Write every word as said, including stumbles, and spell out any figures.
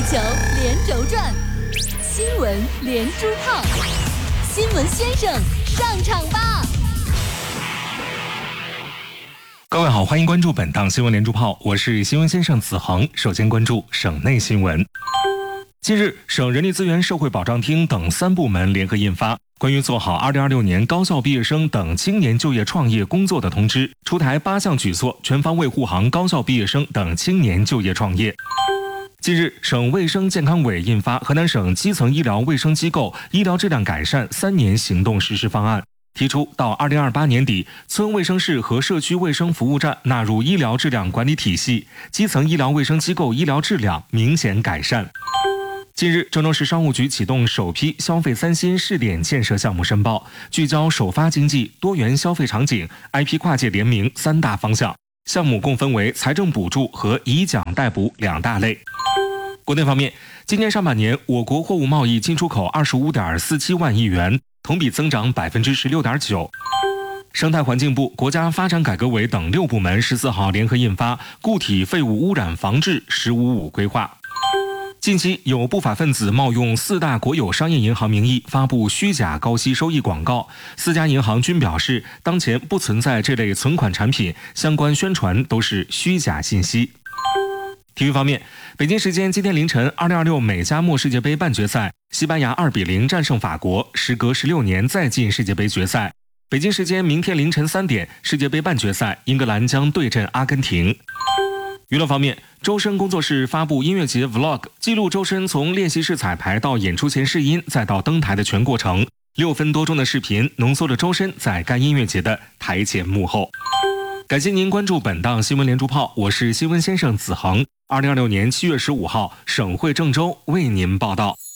球连轴转，新闻连珠炮，新闻先生上场吧！ 各位好，欢迎关注本档新闻连珠炮，我是新闻先生子恒。首先关注省内新闻。近日，省人力资源社会保障厅等三部门联合印发关于做好二零二六年高校毕业生等青年就业创业工作的通知，出台八项举措，全方位护航高校毕业生等青年就业创业。近日，省卫生健康委印发《河南省基层医疗卫生机构医疗质量改善三年行动实施方案》，提出到二零二八年底，村卫生室和社区卫生服务站纳入医疗质量管理体系，基层医疗卫生机构医疗质量明显改善。近日，郑州市商务局启动首批消费三新试点建设项目申报，聚焦首发经济、多元消费场景、I P 跨界联名三大方向。项目共分为财政补助和以奖代补两大类。国内方面，今年上半年，我国货物贸易进出口二十五点四七万亿元，同比增长百分之十六点九。生态环境部、国家发展改革委等六部门十四号联合印发《固体废物污染防治“十五五”规划》。近期有不法分子冒用四大国有商业银行名义发布虚假高息收益广告，四家银行均表示，当前不存在这类存款产品，相关宣传都是虚假信息。体育方面，北京时间今天凌晨，二零二六美加墨世界杯半决赛，西班牙二比零战胜法国，时隔十六年再进世界杯决赛。北京时间明天凌晨三点，世界杯半决赛，英格兰将对阵阿根廷。娱乐方面，周深工作室发布音乐节 Vlog， 记录周深从练习室彩排到演出前试音，再到登台的全过程。六分多钟的视频浓缩了周深在该音乐节的台前幕后。感谢您关注本档新闻连珠炮，我是新闻先生子恒。二零二六年七月十五号，省会郑州为您报道。